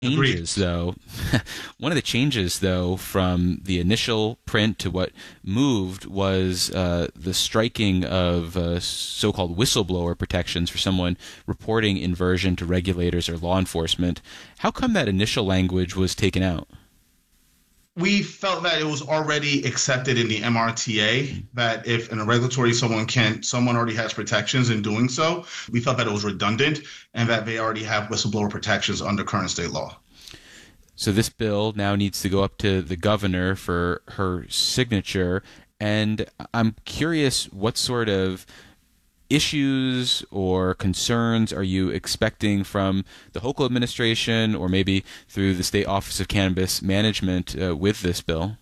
Agreed. Changes, though, one of the changes, though, from the initial print to what moved was the striking of so-called whistleblower protections for someone reporting inversion to regulators or law enforcement. How come that initial language was taken out? We felt that it was already accepted in the MRTA that if in a regulatory someone already has protections in doing so, we felt that it was redundant and that they already have whistleblower protections under current state law. So this bill now needs to go up to the governor for her signature, and I'm curious what sort of issues or concerns are you expecting from the Hochul administration or maybe through the State Office of Cannabis Management with this bill?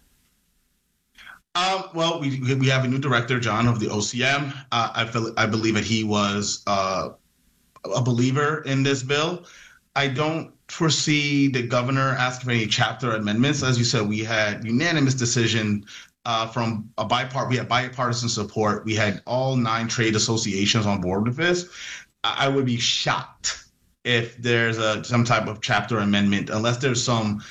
Well, we have a new director, John, of the OCM. I believe that he was a believer in this bill. I don't foresee the governor asking for any chapter amendments. As you said, we had unanimous decision from we had bipartisan support. We had all 9 trade associations on board with this. I would be shocked if there's some type of chapter amendment, unless there's some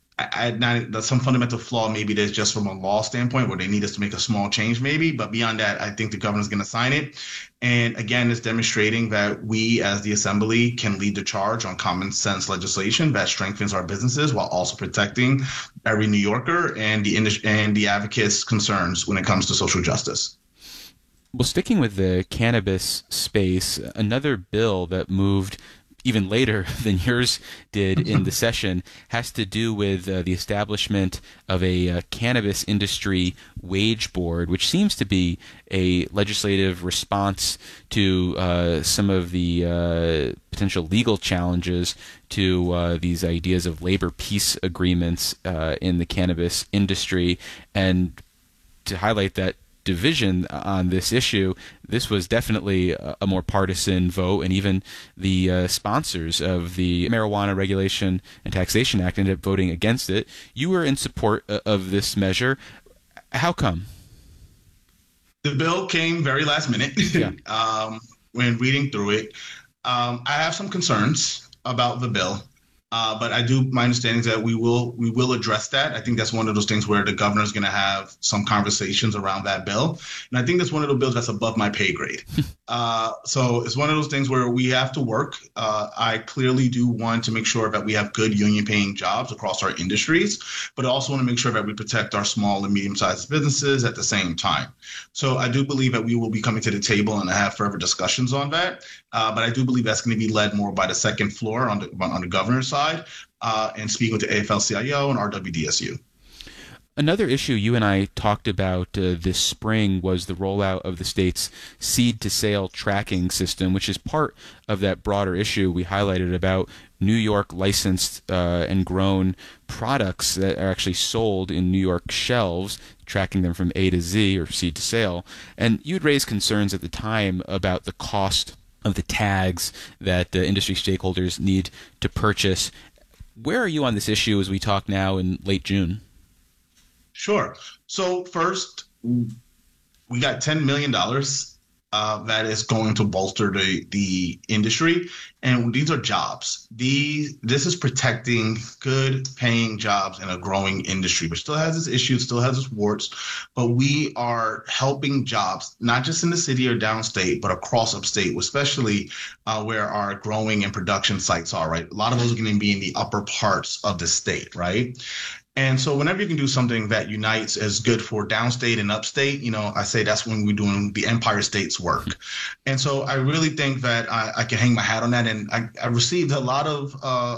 fundamental flaw. Maybe there's just from a law standpoint where they need us to make a small change, maybe. But beyond that, I think the governor's going to sign it. And again, it's demonstrating that we as the assembly can lead the charge on common sense legislation that strengthens our businesses while also protecting every New Yorker and the advocates' concerns when it comes to social justice. Well, sticking with the cannabis space, another bill that moved even later than yours did in the session has to do with the establishment of a cannabis industry wage board, which seems to be a legislative response to some of the potential legal challenges to these ideas of labor peace agreements in the cannabis industry. And to highlight that division on this issue, this was definitely a more partisan vote, and even the sponsors of the Marijuana Regulation and Taxation Act ended up voting against it. You were in support of this measure. How come? The bill came very last minute. Yeah. When reading through it. I have some concerns about the bill. But my understanding is that we will address that. I think that's one of those things where the governor is going to have some conversations around that bill. And I think that's one of those bills that's above my pay grade. So it's one of those things where we have to work. I clearly do want to make sure that we have good union paying jobs across our industries, but I also want to make sure that we protect our small and medium sized businesses at the same time. So I do believe that we will be coming to the table and have further discussions on that. But I do believe that's going to be led more by the second floor on the governor's side, and speaking with the AFL-CIO and RWDSU. Another issue you and I talked about this spring was the rollout of the state's seed-to-sale tracking system, which is part of that broader issue we highlighted about New York licensed and grown products that are actually sold in New York shelves, tracking them from A to Z or seed to sale. And you'd raised concerns at the time about the cost of the tags that industry stakeholders need to purchase. Where are you on this issue as we talk now in late June? Sure. So first, we got $10 million that is going to bolster the industry. And these are jobs. This is protecting good paying jobs in a growing industry, which still has its issues, still has its warts. But we are helping jobs, not just in the city or downstate, but across upstate, especially where our growing and production sites are, right? A lot of those are going to be in the upper parts of the state, right? And so whenever you can do something that unites as good for downstate and upstate, I say that's when we're doing the Empire State's work. And so I really think that I can hang my hat on that. And I received a lot of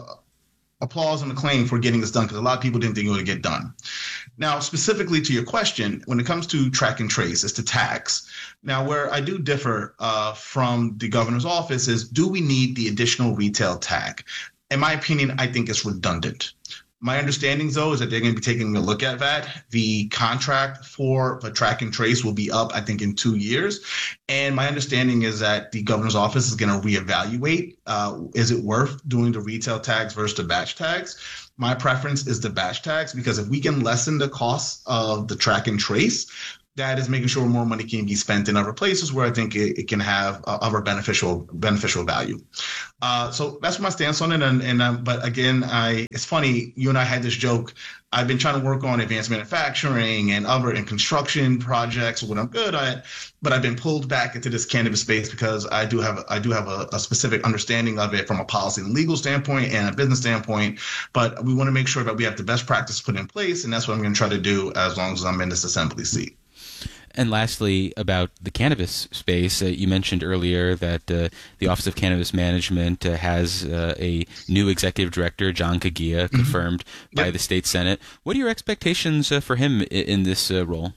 applause and acclaim for getting this done, because a lot of people didn't think it would get done. Now, specifically to your question, when it comes to track and trace, it's the tags. Now, where I do differ from the governor's office is, do we need the additional retail tag? In my opinion, I think it's redundant. My understanding, though, is that they're going to be taking a look at that. The contract for the track and trace will be up, I think, in 2 years. And my understanding is that the governor's office is going to reevaluate. Is it worth doing the retail tags versus the batch tags? My preference is the batch tags, because if we can lessen the cost of the track and trace, that is making sure more money can be spent in other places where I think it can have other beneficial value. So that's my stance on it. But again, it's funny. You and I had this joke. I've been trying to work on advanced manufacturing and construction projects, what I'm good at, but I've been pulled back into this cannabis space because I do have a specific understanding of it from a policy and legal standpoint and a business standpoint. But we want to make sure that we have the best practice put in place, and that's what I'm going to try to do as long as I'm in this assembly seat. And lastly, about the cannabis space, you mentioned earlier that the Office of Cannabis Management has a new executive director, John Kagia, confirmed by the state Senate. What are your expectations for him in this role?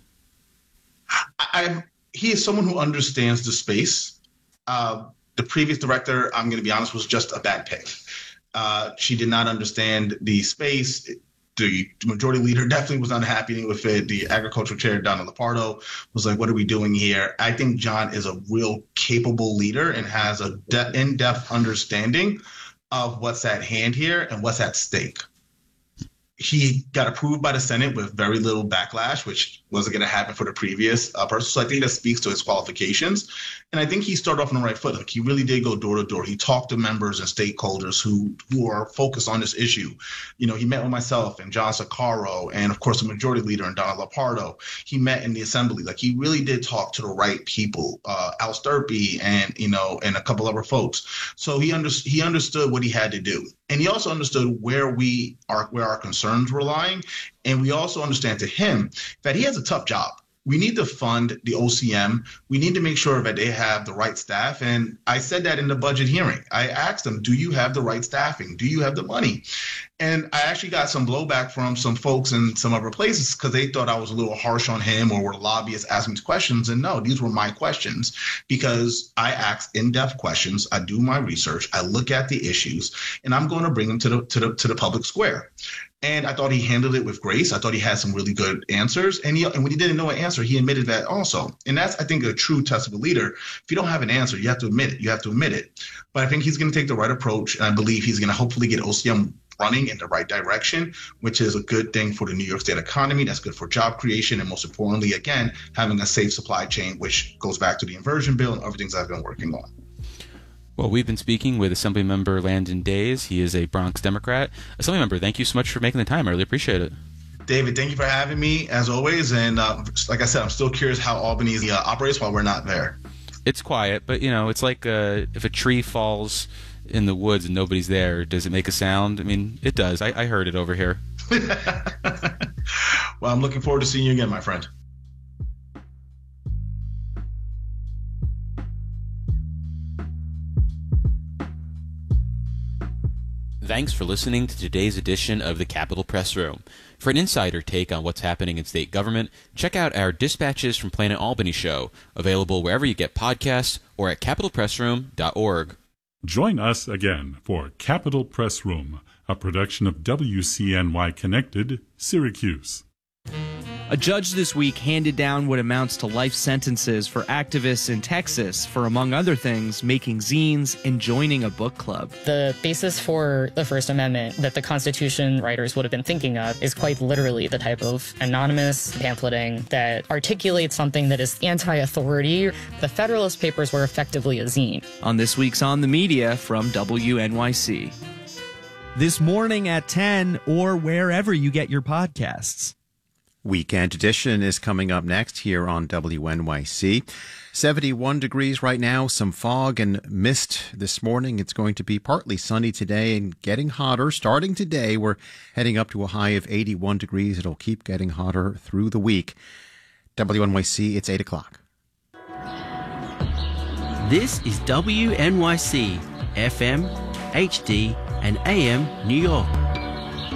He is someone who understands the space. The previous director, I'm going to be honest, was just a bad pick. She did not understand the space. The majority leader definitely was not happy with it. The agricultural chair, Donna Lepardo, was like, what are we doing here? I think John is a real capable leader and has a in-depth understanding of what's at hand here and what's at stake. He got approved by the Senate with very little backlash, which wasn't going to happen for the previous person. So I think that speaks to his qualifications. And I think he started off on the right foot. Like, he really did go door to door. He talked to members and stakeholders who are focused on this issue. You know, he met with myself and John Sakaro and, of course, the majority leader and Donna Lepardo. He met in the assembly. Like, he really did talk to the right people, Al Sturpey and a couple other folks. So he understood what he had to do. And he also understood where our concerns were lying. And we also understand to him that he has a tough job. We need to fund the OCM. We need to make sure that they have the right staff. And I said that in the budget hearing. I asked them, do you have the right staffing? Do you have the money? And I actually got some blowback from some folks in some other places because they thought I was a little harsh on him or were lobbyists asking these questions. And no, these were my questions because I ask in-depth questions. I do my research. I look at the issues, and I'm going to bring them to the public square. And I thought he handled it with grace. I thought he had some really good answers. And when he didn't know an answer, he admitted that also. And that's, I think, a true test of a leader. If you don't have an answer, you have to admit it. But I think he's going to take the right approach. And I believe he's going to hopefully get OCM running in the right direction, which is a good thing for the New York State economy. That's good for job creation. And most importantly, again, having a safe supply chain, which goes back to the inversion bill and other things I've been working on. Well, we've been speaking with Assemblymember Landon Days. He is a Bronx Democrat. Assemblymember, thank you so much for making the time. I really appreciate it. David, thank you for having me, as always. And like I said, I'm still curious how Albany operates while we're not there. It's quiet, but, it's like if a tree falls in the woods and nobody's there, does it make a sound? I mean, it does. I heard it over here. Well, I'm looking forward to seeing you again, my friend. Thanks for listening to today's edition of the Capitol Press Room. For an insider take on what's happening in state government, check out our Dispatches from Planet Albany show, available wherever you get podcasts or at capitolpressroom.org. Join us again for Capitol Press Room, a production of WCNY Connected, Syracuse. A judge this week handed down what amounts to life sentences for activists in Texas for, among other things, making zines and joining a book club. The basis for the First Amendment that the Constitution writers would have been thinking of is quite literally the type of anonymous pamphleting that articulates something that is anti-authority. The Federalist Papers were effectively a zine. On this week's On the Media from WNYC. This morning at 10 or wherever you get your podcasts. Weekend Edition is coming up next here on WNYC. 71 degrees right now, some fog and mist this morning. It's going to be partly sunny today and getting hotter. Starting today, we're heading up to a high of 81 degrees. It'll keep getting hotter through the week. WNYC, it's 8 o'clock. This is WNYC, FM, HD, and AM New York.